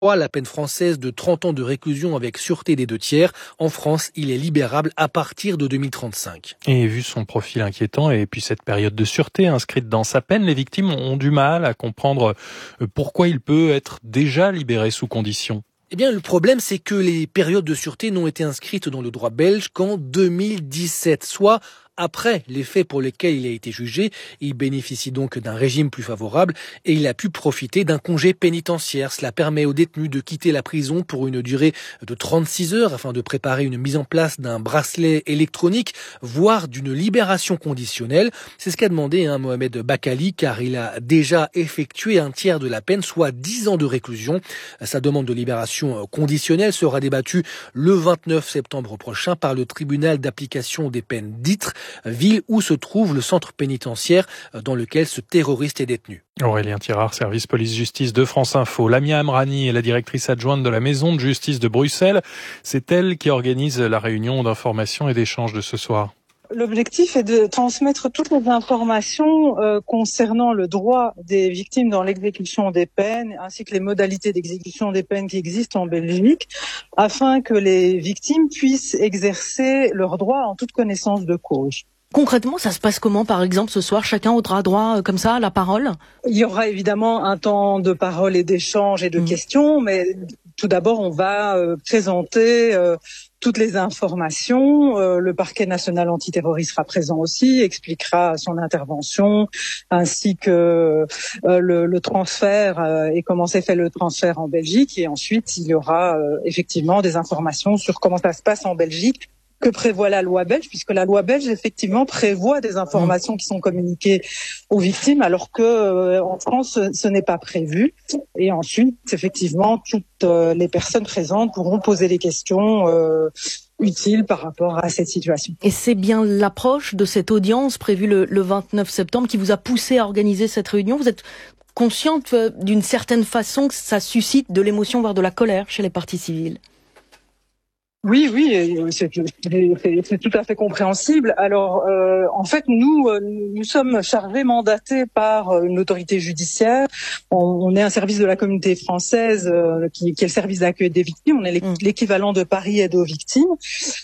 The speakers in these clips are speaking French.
La peine française de 30 ans de réclusion avec sûreté des 2/3. En France, il est libérable à partir de 2035. Et vu son profil inquiétant et puis cette période de sûreté inscrite dans sa peine, les victimes ont du mal à comprendre pourquoi il peut être déjà libéré sous condition. Eh bien, le problème, c'est que les périodes de sûreté n'ont été inscrites dans le droit belge qu'en 2017, soit après les faits pour lesquels il a été jugé. Il bénéficie donc d'un régime plus favorable et il a pu profiter d'un congé pénitentiaire. Cela permet aux détenus de quitter la prison pour une durée de 36 heures afin de préparer une mise en place d'un bracelet électronique, voire d'une libération conditionnelle. C'est ce qu'a demandé Mohamed Bakali, car il a déjà effectué un tiers de la peine, soit 10 ans de réclusion. Sa demande de libération conditionnelle sera débattue le 29 septembre prochain par le tribunal d'application des peines d'Ytre, ville où se trouve le centre pénitentiaire dans lequel ce terroriste est détenu. Aurélien Tirard, service police-justice de France Info. Lamia Amrani est la directrice adjointe de la maison de justice de Bruxelles. C'est elle qui organise la réunion d'information et d'échange de ce soir. L'objectif est de transmettre toutes les informations concernant le droit des victimes dans l'exécution des peines, ainsi que les modalités d'exécution des peines qui existent en Belgique, afin que les victimes puissent exercer leurs droits en toute connaissance de cause. Concrètement, ça se passe comment, par exemple, ce soir? Chacun aura droit, comme ça, à la parole? Il y aura évidemment un temps de parole et d'échange et de questions, mais tout d'abord, on va présenter toutes les informations. Le parquet national antiterroriste sera présent aussi, expliquera son intervention, ainsi que le transfert et comment s'est fait le transfert en Belgique. Et ensuite, il y aura effectivement des informations sur comment ça se passe en Belgique, que prévoit la loi belge, puisque la loi belge, effectivement, prévoit des informations qui sont communiquées aux victimes, alors que en France, ce n'est pas prévu. Et ensuite, effectivement, toutes les personnes présentes pourront poser les questions utiles par rapport à cette situation. Et c'est bien l'approche de cette audience prévue le 29 septembre qui vous a poussé à organiser cette réunion. Vous êtes consciente d'une certaine façon que ça suscite de l'émotion, voire de la colère chez les parties civiles? Oui, c'est tout à fait compréhensible. Alors, en fait, nous sommes chargés, mandatés par une autorité judiciaire. On est un service de la communauté française qui est le service d'accueil des victimes. On est l'équivalent de Paris Aide aux victimes.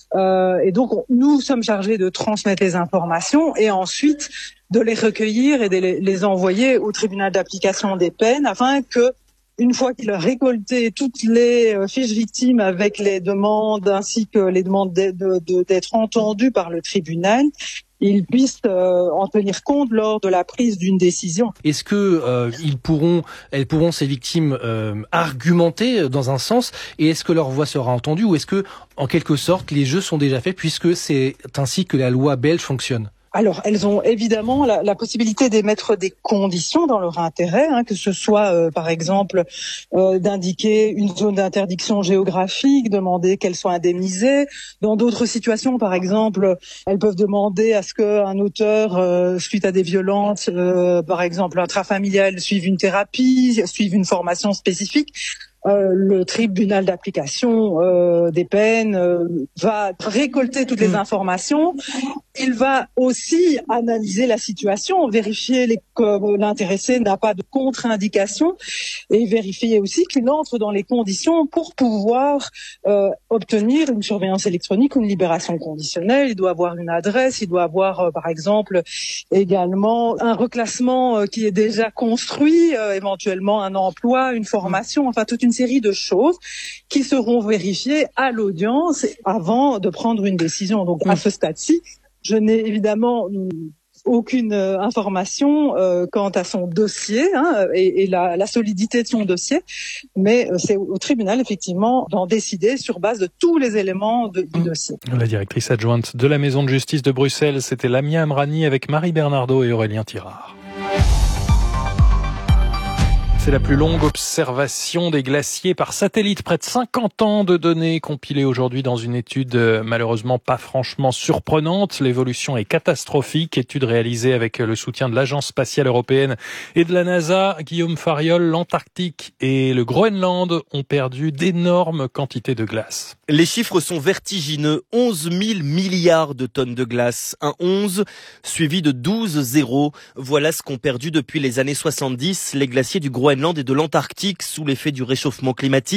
Et donc, nous sommes chargés de transmettre les informations et ensuite de les recueillir et de les envoyer au tribunal d'application des peines afin que, une fois qu'il a récolté toutes les fiches victimes avec les demandes ainsi que les demandes d'être entendues par le tribunal, ils puissent en tenir compte lors de la prise d'une décision. Est-ce que elles pourront ces victimes argumenter dans un sens, et est-ce que leur voix sera entendue, ou est-ce que, en quelque sorte, les jeux sont déjà faits puisque c'est ainsi que la loi belge fonctionne? Alors, elles ont évidemment la possibilité d'émettre des conditions dans leur intérêt, que ce soit, par exemple, d'indiquer une zone d'interdiction géographique, demander qu'elles soient indemnisées. Dans d'autres situations, par exemple, elles peuvent demander à ce qu'un auteur, suite à des violences, par exemple intrafamiliales, suive une thérapie, suive une formation spécifique. Le tribunal d'application des peines va récolter toutes les informations. Il va aussi analyser la situation, vérifier que l'intéressé n'a pas de contre-indication et vérifier aussi qu'il entre dans les conditions pour pouvoir obtenir une surveillance électronique ou une libération conditionnelle. Il doit avoir une adresse, il doit avoir par exemple également un reclassement qui est déjà construit, éventuellement un emploi, une formation, enfin toute une série de choses qui seront vérifiées à l'audience avant de prendre une décision. Donc à ce stade-ci, je n'ai évidemment aucune information quant à son dossier et la solidité de son dossier, mais c'est au tribunal effectivement d'en décider sur base de tous les éléments du dossier. La directrice adjointe de la maison de justice de Bruxelles, c'était Lamia Amrani avec Marie Bernardo et Aurélien Tirard. C'est la plus longue observation des glaciers par satellite. Près de 50 ans de données compilées aujourd'hui dans une étude malheureusement pas franchement surprenante. L'évolution est catastrophique. Étude réalisée avec le soutien de l'Agence spatiale européenne et de la NASA. Guillaume Fariol, l'Antarctique et le Groenland ont perdu d'énormes quantités de glace. Les chiffres sont vertigineux. 11 000 milliards de tonnes de glace. Un 11 suivi de 12 zéros. Voilà ce qu'ont perdu depuis les années 70 les glaciers du Groenland. Groenland et de l'Antarctique sous l'effet du réchauffement climatique.